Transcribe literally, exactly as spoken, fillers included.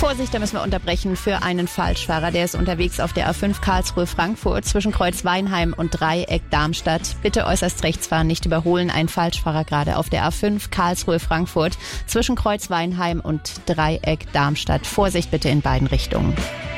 Vorsicht, da müssen wir unterbrechen für einen Falschfahrer. Der ist unterwegs auf der A fünf Karlsruhe-Frankfurt zwischen Kreuz Weinheim und Dreieck Darmstadt. Bitte äußerst rechts fahren, nicht überholen. Ein Falschfahrer gerade auf der A fünf Karlsruhe-Frankfurt zwischen Kreuz Weinheim und Dreieck Darmstadt. Vorsicht bitte in beiden Richtungen.